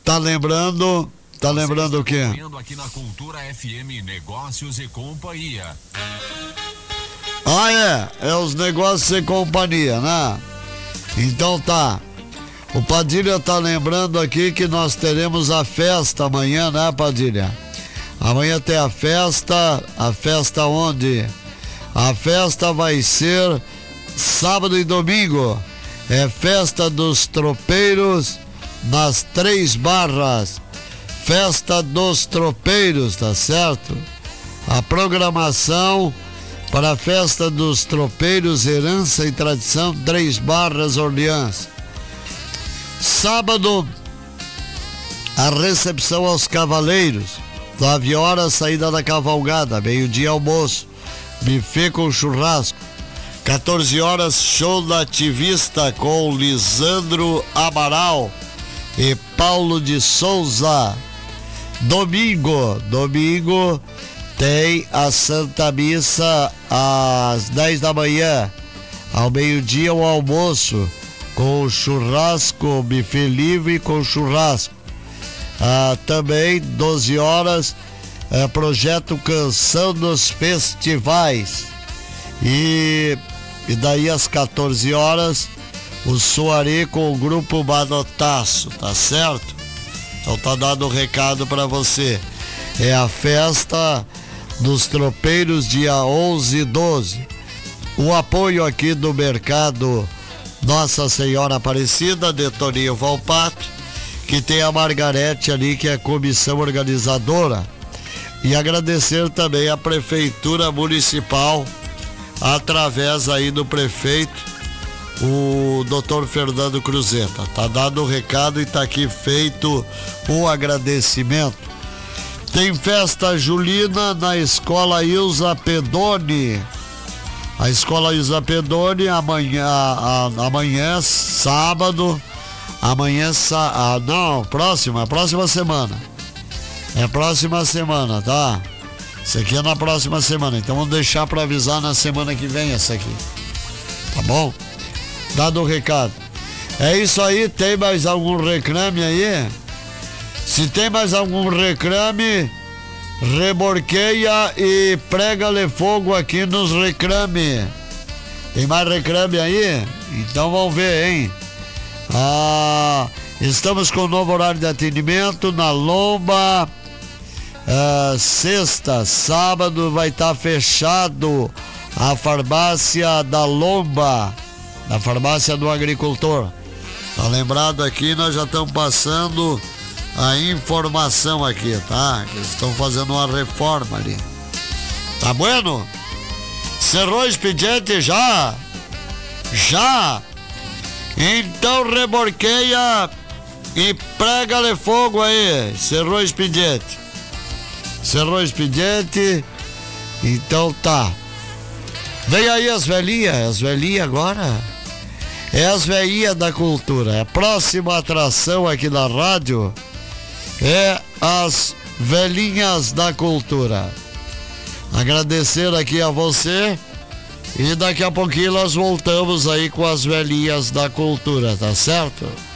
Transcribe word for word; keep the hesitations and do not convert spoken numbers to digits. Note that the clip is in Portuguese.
tá lembrando, tá Você lembrando o quê? Aqui na Cultura F M, Negócios e Companhia. Ah, é, é os negócios e companhia, né? Então tá. O Padilha tá lembrando aqui que nós teremos a festa amanhã, né, Padilha? Amanhã tem a festa, a festa onde? A festa vai ser sábado e domingo. É festa dos tropeiros nas Três Barras. Festa dos tropeiros, tá certo? A programação para a festa dos tropeiros, herança e tradição, Três Barras, Orleans. Sábado, a recepção aos cavaleiros. Nove horas, saída da cavalgada. Meio-dia, almoço. Buffet com churrasco. quatorze horas, show da ativista com Lisandro Amaral e Paulo de Souza. Domingo, domingo tem a Santa Missa às dez da manhã. Ao meio-dia, o almoço com churrasco, buffet livre com churrasco. Ah, também doze horas, é, projeto Canção nos Festivais. E, e daí às quatorze horas, o soirée com o grupo Manotaço, tá certo? Então tá dado o recado para você. É a festa dos tropeiros, dia onze e doze. O apoio aqui do mercado Nossa Senhora Aparecida, de Toninho Valpato, que tem a Margarete ali, que é a comissão organizadora. E agradecer também a Prefeitura Municipal, através aí do prefeito, o doutor Fernando Cruzeta. Tá dado o recado e tá aqui feito o agradecimento. Tem festa julina na Escola Ilza Pedoni. A Escola Ilza Pedoni, amanhã, a, amanhã, sábado, amanhã, ah, não, próxima, próxima semana. É próxima semana, tá? Isso aqui é na próxima semana, então vamos deixar para avisar na semana que vem essa aqui. Tá bom? Dado o recado. É isso aí, tem mais algum reclame aí? Se tem mais algum reclame, reborqueia e prega-lhe fogo aqui nos reclame. Tem mais reclame aí? Então vamos ver, hein? Ah, estamos com o novo horário de atendimento na Lomba. Ah, sexta, sábado vai estar fechado a farmácia da Lomba, da farmácia do agricultor. Tá lembrado aqui, nós já estamos passando a informação aqui, tá? Que eles estão fazendo uma reforma ali. Tá bueno? Cerrou o expediente já? Já? Então reborqueia e prega-lhe fogo aí. Cerrou o expediente. Cerrou o expediente. Então tá. Vem aí as velhinhas, as velhinhas agora. É as velhinhas da cultura. A próxima atração aqui na rádio é as velhinhas da cultura. Agradecer aqui a você. E daqui a pouquinho nós voltamos aí com as velhinhas da cultura, tá certo?